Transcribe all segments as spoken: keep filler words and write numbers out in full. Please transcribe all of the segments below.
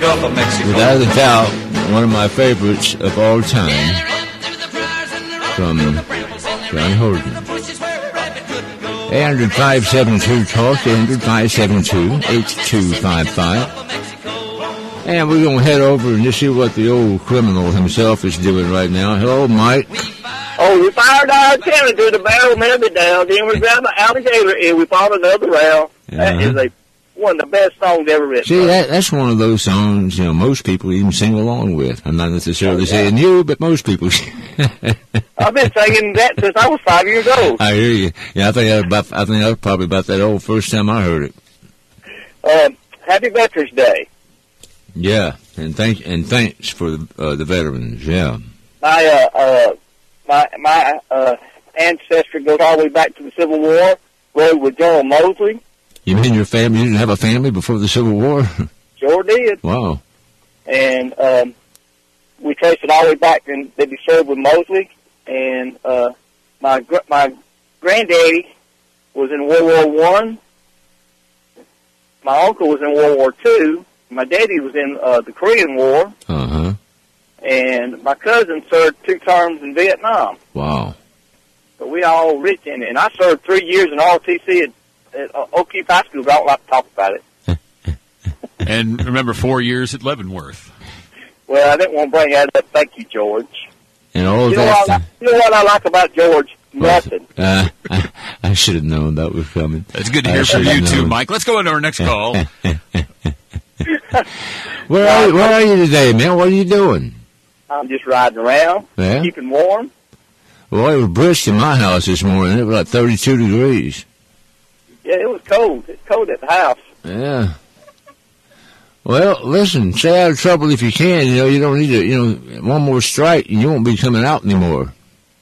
Gulf of Mexico. Without a doubt, one of my favorites of all time, from John Horton. eight hundred, five seven two, talk, eight hundred, five seven two, eight two five five. And we're going to head over and just see what the old criminal himself is doing right now. Hello, Mike. Oh, we fired our antenna to the barrel, melted it down. Then we grabbed the alligator and we fought another round. Uh-huh. That is a, one of the best songs ever written. See, that, that's one of those songs, you know, most people even sing along with. I'm not necessarily oh, yeah. saying you, but most people. I've been singing that since I was five years old. I hear you. Yeah, I think I, about, I think I was probably about that old first time I heard it. Um, Happy Veterans Day. Yeah, and thank and thanks for the, uh, the veterans. Yeah. My uh, uh my my uh ancestry goes all the way back to the Civil War. Rode with General Mosley. You mean your family? You didn't have a family before the Civil War? Sure did. Wow. And um, we traced it all the way back, and they served with Mosley. And uh, my gr- my granddaddy was in World War One. My uncle was in World War Two. My daddy was in uh, the Korean War. Uh-huh. And my cousin served two terms in Vietnam. Wow. So we all rich in it. And I served three years in R O T C at, at uh, Oak Heath High School, but I don't like to talk about it. And remember, four years at Leavenworth. Well, I didn't want to bring that up. Thank you, George. And all you, that know what I, you know what I like about George? Nothing. Uh, I, I should have known that was coming. It's good to hear from you, too, Mike. Let's go into our next call. Where are you, where are you today, man? What are you doing? I'm just riding around, yeah? keeping warm. Well, it was brisk in my house this morning. It was like thirty-two degrees. Yeah, it was cold. It's cold at the house. Yeah. Well, listen, stay out of trouble if you can. You know, you don't need to, you know, one more strike and you won't be coming out anymore.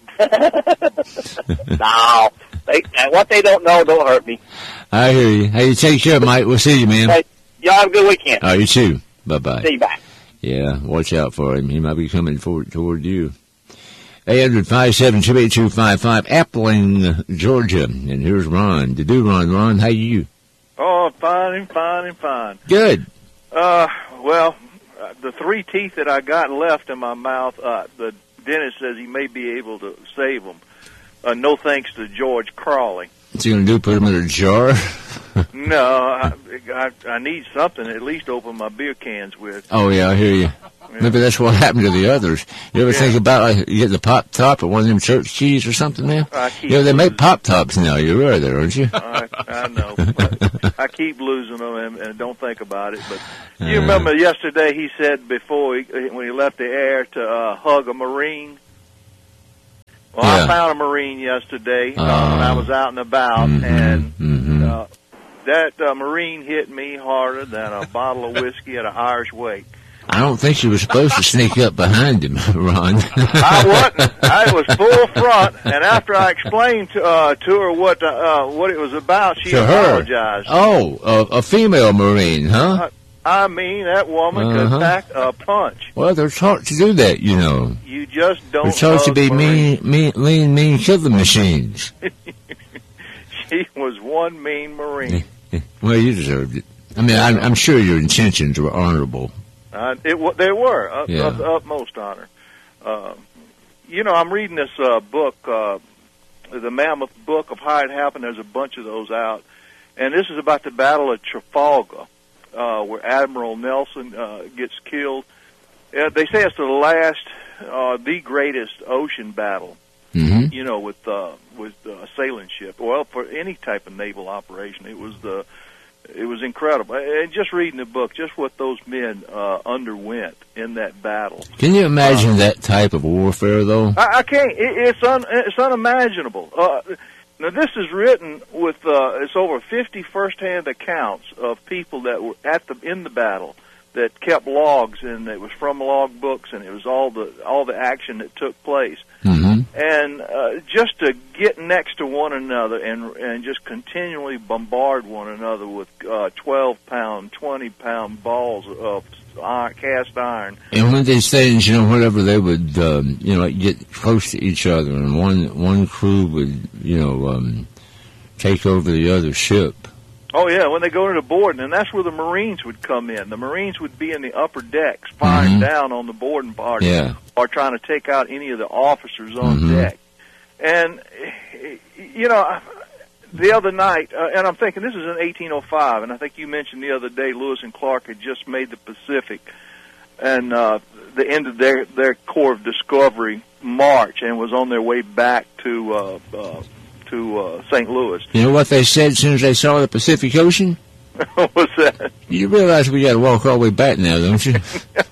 No. They, what they don't know don't hurt me. I hear you. Hey, you take care, Mike. We'll see you, man. Hey, y'all have a good weekend. All right, you too. Bye-bye. See you back. Yeah, watch out for him. He might be coming forward toward you. eight hundred, five seven two, eight two five five, Appling, Georgia. And here's Ron. To do, Ron. Ron, how you? Oh, fine and fine and fine. Good. Uh, well, uh, the three teeth that I got left in my mouth, uh, the dentist says he may be able to save them. Uh, no thanks to George Crawley. What's he going to do, put them in a jar? No, I, I, I need something to at least open my beer cans with. Oh, yeah, I hear you. Yeah. Maybe that's what happened to the others. You ever yeah. think about, like, you get the Pop Top or one of them church keys or something, man? I keep you know, they losing. make Pop Tops now. You're aware of that, aren't you? I, I know. But I keep losing them and, and don't think about it. But you uh, remember yesterday he said before, he, when he left the air, to uh, hug a Marine? Well, yeah. I found a Marine yesterday uh, uh, when I was out and about, mm-hmm, and mm-hmm. Uh, that uh, Marine hit me harder than a bottle of whiskey at an Irish wake. I don't think you were supposed to sneak up behind him, Ron. I wasn't. I was full front, and after I explained to, uh, to her what uh, what it was about, she to apologized. Her. Oh, a, a female Marine, huh? I, I mean, that woman uh-huh. could pack a punch. Well, they're taught to do that, you know. You just don't. They're taught to be mean, mean, lean, mean killing machines. She was one mean Marine. Well, you deserved it. I mean, I'm, I'm sure your intentions were honorable. Uh, it they were up, yeah. up, utmost honor. Uh, you know, I'm reading this uh, book, uh, the Mammoth Book of How It Happened. There's a bunch of those out, and this is about the Battle of Trafalgar, uh, where Admiral Nelson uh, gets killed. Uh, they say it's the last, uh, the greatest ocean battle. Mm-hmm. You know, with uh, with a sailing ship. Well, for any type of naval operation, it was the it was incredible. And just reading the book, just what those men uh, underwent in that battle. Can you imagine uh, that type of warfare, though? I, I can't. It, it's un, it's unimaginable. Uh, now, this is written with uh, it's over fifty first-hand accounts of people that were at the in the battle that kept logs, and it was from log books, and it was all the all the action that took place. Mm-hmm. And uh, just to get next to one another and and just continually bombard one another with uh, twelve pound, twenty pound balls of iron, cast iron. And when these things, you know, whenever they would, um, you know, get close to each other, and one one crew would, you know, um, take over the other ship, Oh, yeah, when they go into boarding, and that's where the Marines would come in. The Marines would be in the upper decks, firing Mm-hmm. down on the boarding party, Yeah. or trying to take out any of the officers on Mhm. deck. And, you know, the other night, uh, and I'm thinking this is in eighteen oh five, and I think you mentioned the other day Lewis and Clark had just made the Pacific, and uh, the end of their, their Corps of Discovery march, and was on their way back to uh, uh, to uh, Saint Louis. You know what they said as soon as they saw the Pacific Ocean? What's that? You realize we got to walk all the way back now, don't you?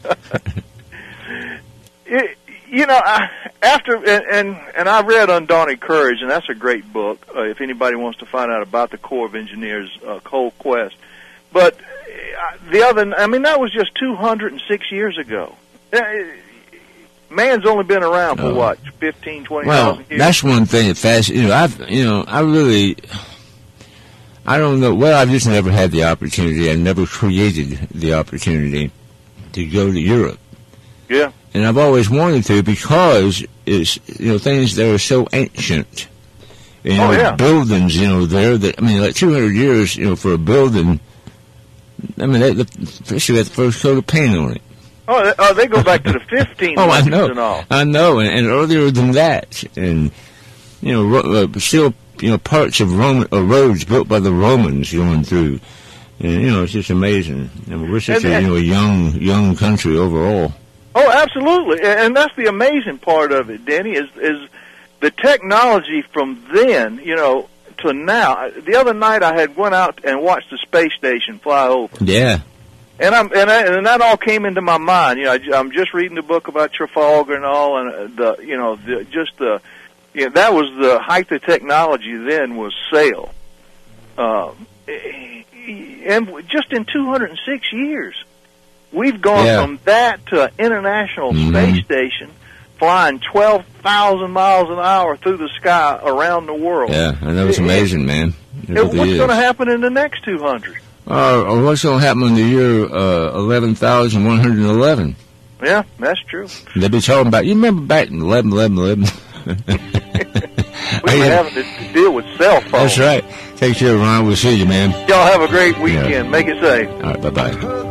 It, you know, I, after and, and and I read Undaunted Courage, and that's a great book. Uh, if anybody wants to find out about the Corps of Engineers, uh, Cold Quest. But uh, the other, I mean, that was just two hundred six years ago. Uh, man's only been around for Oh. what, fifteen, twenty Well, thousand years. that's one thing that fascinates. You know, I've, you know, I really, I don't know. Well, I've just never had the opportunity. I never created the opportunity to go to Europe. Yeah. And I've always wanted to because it's, you know, things that are so ancient. You know, Oh, yeah. buildings, you know, there that, I mean, like two hundred years, you know, for a building. I mean, they, the, especially got the first coat of paint on it. Oh, they, oh, they go back to the fifteen Oh, I hundreds know. and all. I know, and, and earlier than that, and you know, ro- uh, still, you know, parts of Roman uh, roads built by the Romans going through, and you know, it's just amazing. And we're such And- a you know a young young country overall. Oh, absolutely, and and that's the amazing part of it, Denny, is is the technology from then, you know, to now. The other night, I had went out and watched the space station fly over, Yeah, and I'm and, I, and that all came into my mind. You know, I, I'm just reading the book about Trafalgar and all, and the you know, the, just the you know, that was the height of technology then was sail, um, and just in two hundred six years. We've gone Yeah. from that to an international Mhm. space station flying twelve thousand miles an hour through the sky around the world. yeah, I know it's It- amazing, man. It it- really what's is. going to happen in the next two hundred? Uh, or what's going to happen in the year uh, eleven thousand one hundred eleven? Yeah, that's true. They'll be talking about. You remember back in eleven eleven eleven? We've been having to deal with cell phones. That's right. Take care, Ron. We'll see you, man. Y'all have a great weekend. Make it safe. All right, bye bye.